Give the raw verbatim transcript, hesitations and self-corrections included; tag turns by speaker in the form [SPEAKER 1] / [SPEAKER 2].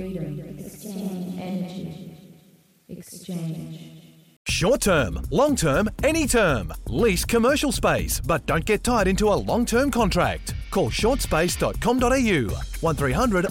[SPEAKER 1] freedom, exchange, energy, exchange.
[SPEAKER 2] Short term, long term, any term. Lease commercial space, but don't get tied into a long term contract. Call short space dot com dot a u one three hundred